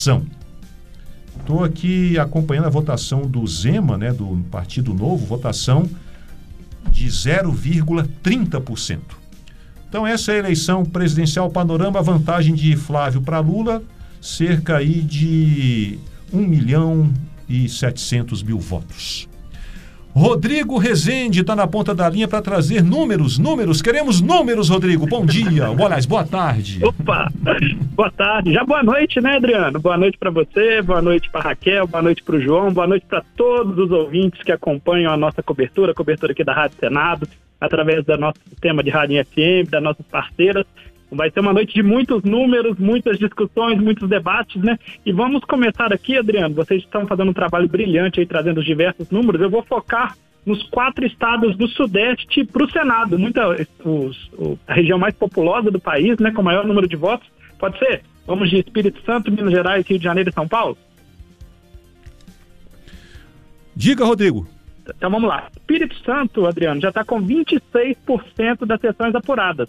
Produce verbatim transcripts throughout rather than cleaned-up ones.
Estou aqui acompanhando a votação do Zema, né, do Partido Novo, votação de zero vírgula trinta por cento. Então essa é a eleição presidencial panorama, vantagem de Flávio para Lula, cerca aí de um milhão e setecentos mil votos. Rodrigo Rezende está na ponta da linha para trazer números, números, queremos números, Rodrigo, bom dia, aliás, boa tarde. Opa, boa tarde, já boa noite, né, Adriano? Boa noite para você, boa noite para Raquel, boa noite para o João, boa noite para todos os ouvintes que acompanham a nossa cobertura, a cobertura aqui da Rádio Senado, através do nosso sistema de rádio F M, das nossas parceiras. Vai ser uma noite de muitos números, muitas discussões, muitos debates, né? E vamos começar aqui, Adriano, vocês estão fazendo um trabalho brilhante aí, trazendo os diversos números. Eu vou focar nos quatro estados do Sudeste para o Senado, muita, os, o, a região mais populosa do país, né? Com maior número de votos. Pode ser? Vamos de Espírito Santo, Minas Gerais, Rio de Janeiro e São Paulo? Diga, Rodrigo. Então vamos lá. Espírito Santo, Adriano, já está com vinte e seis por cento das sessões apuradas.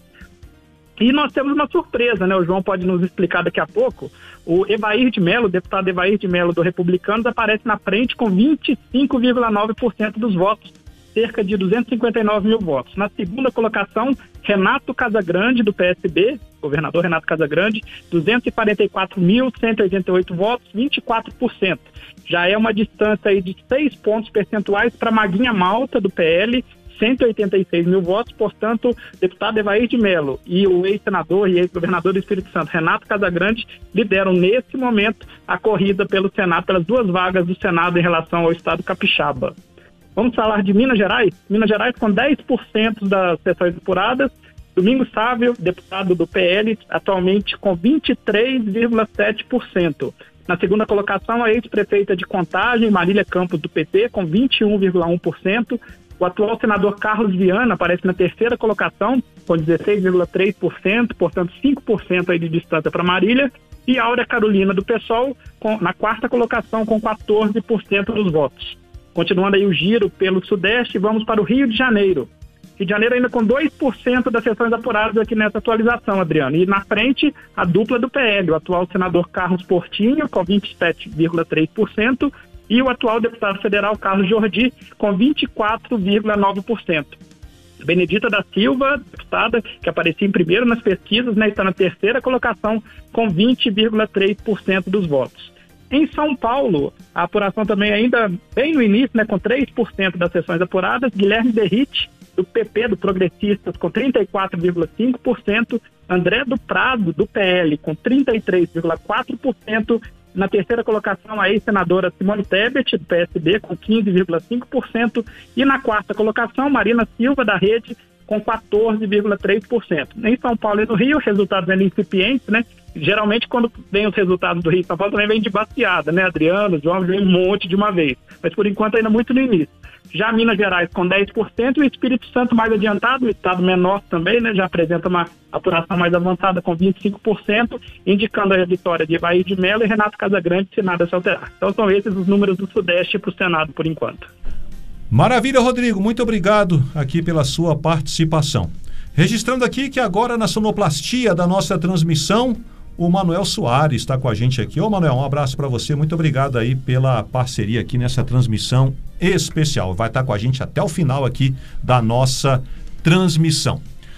E nós temos uma surpresa, né? O João pode nos explicar daqui a pouco. O Evair de Mello, o deputado Evair de Mello do Republicanos, aparece na frente com vinte e cinco vírgula nove por cento dos votos, cerca de duzentos e cinquenta e nove mil votos. Na segunda colocação, Renato Casagrande, do P S B, governador Renato Casagrande, duzentos e quarenta e quatro mil cento e oitenta e oito votos, vinte e quatro por cento. Já é uma distância aí de seis pontos percentuais para Maguinha Malta, do P L, cento e oitenta e seis mil votos, portanto, o deputado Evair de Mello e o ex-senador e ex-governador do Espírito Santo, Renato Casagrande, lideram nesse momento a corrida pelo Senado, pelas duas vagas do Senado em relação ao estado capixaba. Vamos falar de Minas Gerais? Minas Gerais com dez por cento das sessões apuradas, Domingos Sávio, deputado do P L, atualmente com vinte e três vírgula sete por cento. Na segunda colocação, a ex-prefeita de Contagem, Marília Campos, do P T, com vinte e um vírgula um por cento. O atual senador Carlos Viana aparece na terceira colocação, com dezesseis vírgula três por cento, portanto cinco por cento aí de distância para Marília. E Áurea Carolina, do PSOL, com, na quarta colocação, com quatorze por cento dos votos. Continuando aí o giro pelo Sudeste, vamos para o Rio de Janeiro. Rio de Janeiro ainda com dois por cento das sessões apuradas aqui nessa atualização, Adriano. E na frente, a dupla do P L, o atual senador Carlos Portinho, com vinte e sete vírgula três por cento, e o atual deputado federal Carlos Jordi, com vinte e quatro vírgula nove por cento. Benedita da Silva, deputada, que aparecia em primeiro nas pesquisas, né, está na terceira colocação, com vinte vírgula três por cento dos votos. Em São Paulo, a apuração também ainda bem no início, né, com três por cento das sessões apuradas, Guilherme Derrite, do P P, do Progressistas, com trinta e quatro vírgula cinco por cento, André do Prado, do P L, com trinta e três vírgula quatro por cento, na terceira colocação, a ex-senadora Simone Tebet, do P S B, com quinze vírgula cinco por cento, e na quarta colocação, Marina Silva, da Rede, com quatorze vírgula três por cento. Em São Paulo e no Rio, resultados ainda incipientes, né? Geralmente, quando vem os resultados do Rio e São Paulo, também vem de baseada, né, Adriano, João, vem um monte de uma vez. Mas, por enquanto, ainda muito no início. Já Minas Gerais com dez por cento e o Espírito Santo mais adiantado, o estado menor também, né, já apresenta uma apuração mais avançada com vinte e cinco por cento, indicando a vitória de Evair de Mello e Renato Casagrande, se nada se alterar. Então são esses os números do Sudeste para o Senado por enquanto. Maravilha, Rodrigo. Muito obrigado aqui pela sua participação. Registrando aqui que agora na sonoplastia da nossa transmissão, o Manuel Soares está com a gente aqui. Ô, Manuel, um abraço para você. Muito obrigado aí pela parceria aqui nessa transmissão especial. Vai estar com a gente até o final aqui da nossa transmissão.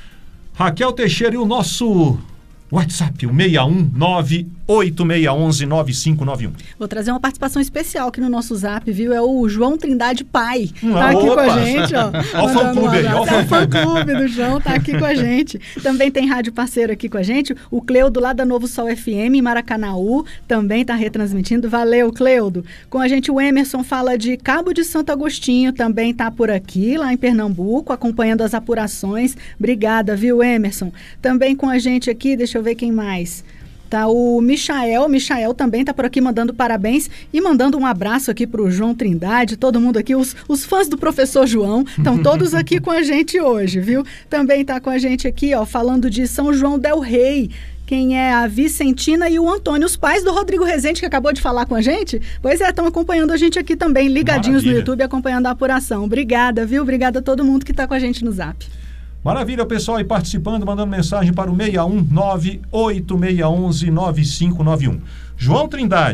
Raquel Teixeira e o nosso WhatsApp, o seis um nove, oito seis um um, nove cinco nove um. Vou trazer uma participação especial aqui no nosso Zap, viu? É o João Trindade Pai. Tá aqui Opa. com a gente, ó. Olha o fã-clube aí, ó. É o fã-clube do João, tá aqui com a gente. Também tem rádio parceiro aqui com a gente, o Cleudo lá da Novo Sol F M, em Maracanaú, também tá retransmitindo. Valeu, Cleudo. Com a gente o Emerson fala de Cabo de Santo Agostinho, também tá por aqui, lá em Pernambuco, acompanhando as apurações. Obrigada, viu, Emerson? Também com a gente aqui, deixa eu ver quem mais. Tá o Michael, o Michael também está por aqui mandando parabéns e mandando um abraço aqui para o João Trindade, todo mundo aqui, os, os fãs do professor João, estão todos aqui com a gente hoje, viu? Também está com a gente aqui, ó, falando de São João del Rei, quem é a Vicentina e o Antônio, os pais do Rodrigo Rezende, que acabou de falar com a gente. Pois é, estão acompanhando a gente aqui também, ligadinhos Maravilha. No YouTube, acompanhando a apuração. Obrigada, viu? Obrigada a todo mundo que está com a gente no Zap. Maravilha, pessoal aí participando, mandando mensagem para o seis um nove, oito seis um um, nove cinco nove um. João Trindade.